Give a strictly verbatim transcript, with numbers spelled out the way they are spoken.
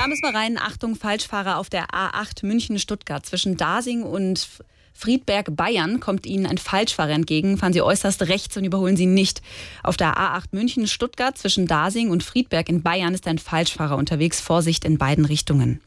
Da müssen wir rein. Achtung, Falschfahrer auf der A acht München-Stuttgart. Zwischen Dasing und Friedberg, Bayern, kommt Ihnen ein Falschfahrer entgegen. Fahren Sie äußerst rechts und überholen Sie nicht. Auf der A acht München-Stuttgart zwischen Dasing und Friedberg in Bayern ist ein Falschfahrer unterwegs. Vorsicht in beiden Richtungen.